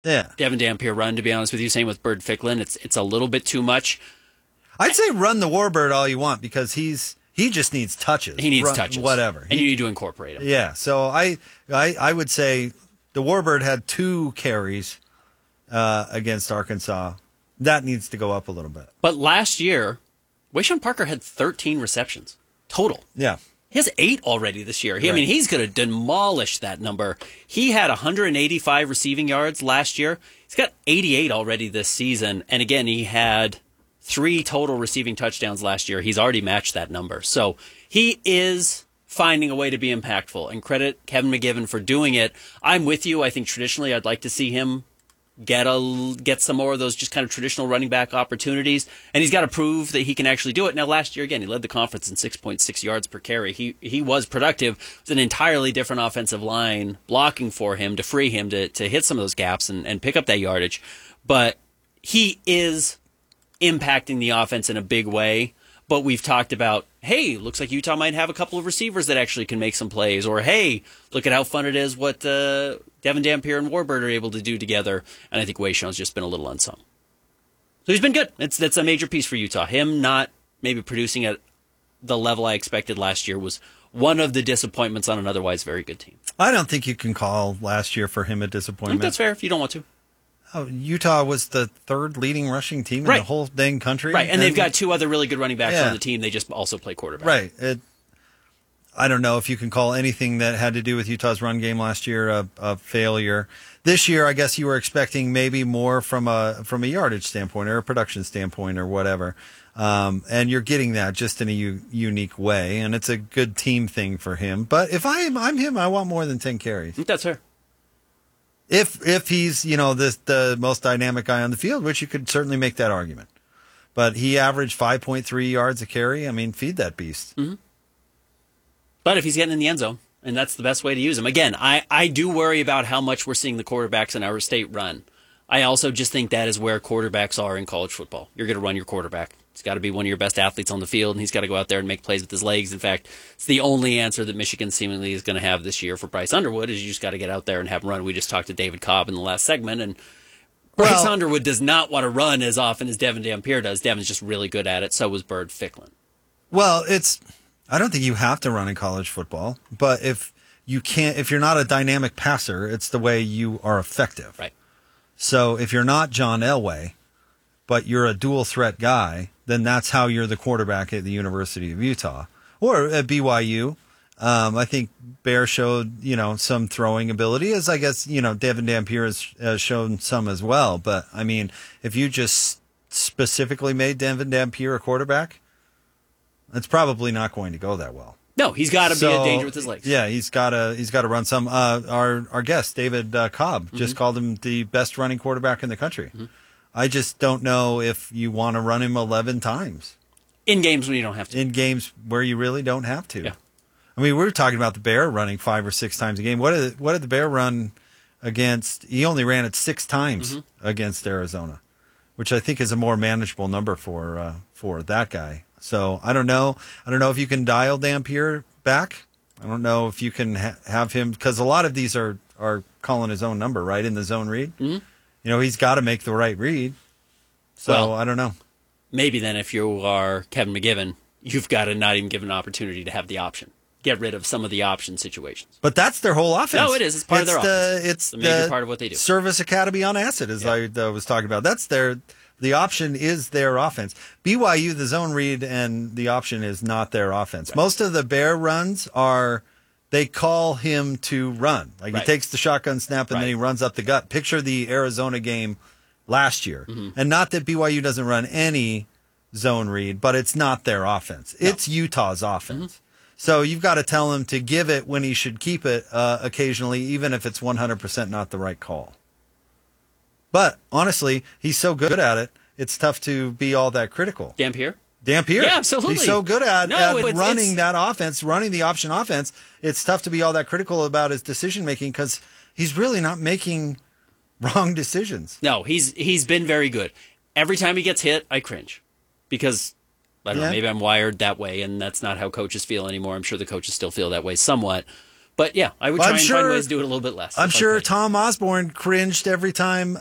Devin Dampier run, to be honest with you. Same with Bird Ficklin. It's a little bit too much. I'd say run the Warbird all you want because he just needs touches. He needs touches. Whatever. And you need to incorporate him. Yeah. So I would say the Warbird had 2 carries against Arkansas. That needs to go up a little bit. But last year, Wayshawn Parker had 13 receptions total. Yeah. He has 8 already this year. I mean, he's going to demolish that number. He had 185 receiving yards last year. He's got 88 already this season. And again, he had 3 total receiving touchdowns last year. He's already matched that number. So he is finding a way to be impactful. And credit Kevin McGivern for doing it. I'm with you. I think traditionally I'd like to see him get some more of those just kind of traditional running back opportunities. And he's got to prove that he can actually do it. Now, last year, again, he led the conference in 6.6 yards per carry. He was productive. It was an entirely different offensive line blocking for him to free him to hit some of those gaps and pick up that yardage. But he is impacting the offense in a big way. But we've talked about, hey, looks like Utah might have a couple of receivers that actually can make some plays. Or, hey, look at how fun it is what Devin Dampier and Warbird are able to do together. And I think Wayshawn's just been a little unsung. So he's been good. That's a major piece for Utah. Him not maybe producing at the level I expected last year was one of the disappointments on an otherwise very good team. I don't think you can call last year for him a disappointment. I think that's fair if you don't want to. Oh, Utah was the 3rd leading rushing team in the whole dang country. Right, and they've got 2 other really good running backs on the team. They just also play quarterback. Right. I don't know if you can call anything that had to do with Utah's run game last year a failure. This year, I guess you were expecting maybe more from a yardage standpoint or a production standpoint or whatever. And you're getting that just in a unique way, and it's a good team thing for him. But if I'm him, I want more than 10 carries. That's fair. If he's, the most dynamic guy on the field, which you could certainly make that argument. But he averaged 5.3 yards a carry. I mean, feed that beast. Mm-hmm. But if he's getting in the end zone, and that's the best way to use him. Again, I do worry about how much we're seeing the quarterbacks in our state run. I also just think that is where quarterbacks are in college football. You're going to run your quarterback. He's got to be one of your best athletes on the field, and he's got to go out there and make plays with his legs. In fact, it's the only answer that Michigan seemingly is going to have this year for Bryce Underwood is you just got to get out there and have him run. We just talked to David Cobb in the last segment, and Bryce Underwood does not want to run as often as Devin Dampier does. Devin's just really good at it. So was Bird Ficklin. Well, I don't think you have to run in college football, but if you're not a dynamic passer, it's the way you are effective. Right. So if you're not John Elway, but you're a dual threat guy, then that's how you're the quarterback at the University of Utah or at BYU. I think Bear showed, some throwing ability, as I guess, Devin Dampier has shown some as well. But I mean, if you just specifically made Devin Dampier a quarterback, it's probably not going to go that well. No, he's got to be a danger with his legs. Yeah, he's got to run some. Our guest David Cobb just called him the best running quarterback in the country. Mm-hmm. I just don't know if you want to run him 11 times in games when you don't have to. In games where you really don't have to. Yeah. I mean, we were talking about the Bear running 5 or 6 times a game. What did the Bear run against? He only ran it 6 times against Arizona, which I think is a more manageable number for that guy. So I don't know. I don't know if you can dial Dampier back. I don't know if you can have him, because a lot of these are calling his own number, right, in the zone read. Mm-hmm. He's got to make the right read. So I don't know. Maybe then if you are Kevin McGivern, you've got to not even give an opportunity to have the option. Get rid of some of the option situations. But that's their whole offense. No, it is. It's part of their offense. It's a major part of what they do. Service Academy on acid, as I was talking about. That's the option is their offense. BYU, the zone read and the option is not their offense. Right. Most of the Bear runs they call him to run. Like he takes the shotgun snap and then he runs up the gut. Picture the Arizona game last year. Mm-hmm. And not that BYU doesn't run any zone read, but it's not their offense. No. It's Utah's offense. Mm-hmm. So you've got to tell him to give it when he should keep it occasionally, even if it's 100% not the right call. But honestly, he's so good at it, it's tough to be all that critical. Dampier? Dampier. Yeah, absolutely. He's so good at running that offense, running the option offense. It's tough to be all that critical about his decision making because he's really not making wrong decisions. No, he's been very good. Every time he gets hit, I cringe because I don't know, maybe I'm wired that way, and that's not how coaches feel anymore. I'm sure the coaches still feel that way somewhat. But yeah, I would Well, try I'm and sure- find ways to do it a little bit less. I'm if I sure could. Tom Osborne cringed every time